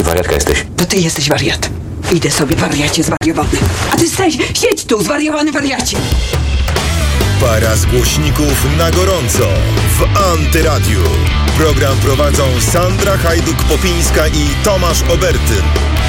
wariatka jesteś. To ty jesteś wariat. Idę sobie, wariacie zwariowany. A ty stań, siedź tu, zwariowany wariacie. Para z głośników na gorąco w Antyradiu. Program prowadzą Sandra Hajduk-Popińska i Tomasz Obertyn.